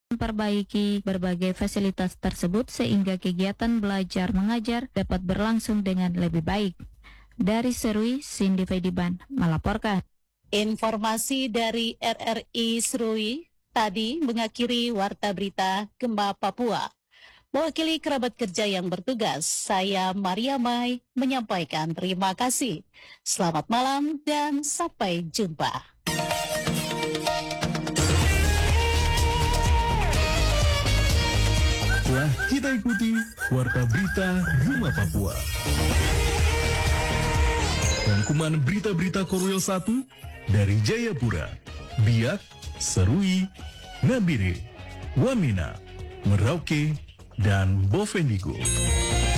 memperbaiki berbagai fasilitas tersebut sehingga kegiatan belajar mengajar dapat berlangsung dengan lebih baik. Dari Serui, Cindy Fediban melaporkan. Informasi dari RRI Serui tadi mengakhiri Warta Berita Gempa Papua. Mewakili kerabat kerja yang bertugas, saya Maria Mai menyampaikan terima kasih. Selamat malam dan sampai jumpa. Telah kita ikuti Warta Berita Gempa Papua. Rangkuman berita-berita Korwil 1 dari Jayapura, Biak, Serui, Nabire, Wamena, Merauke, dan Bovendigul.